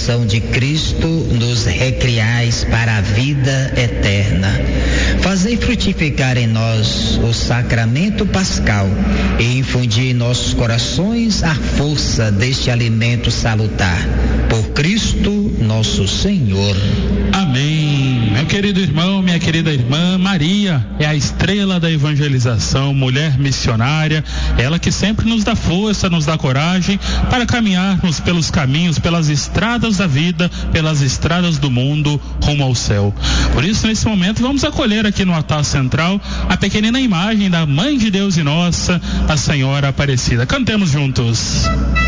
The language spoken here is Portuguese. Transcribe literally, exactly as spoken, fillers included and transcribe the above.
ressurreição de Cristo, nos recriais para a vida eterna. Fazei frutificar em nós o sacramento pascal e infundir em nossos corações a força deste alimento salutar. Por Cristo nosso Senhor. Amém. Meu querido irmão, minha querida irmã, Maria é a estrela da evangelização, mulher missionária, ela que sempre nos dá força, nos dá coragem para caminharmos pelos caminhos, pelas estradas da vida, pelas estradas do mundo, rumo ao céu. Por isso, nesse momento, vamos acolher aqui no altar central a pequenina imagem da Mãe de Deus e Nossa, a Senhora Aparecida. Cantemos juntos.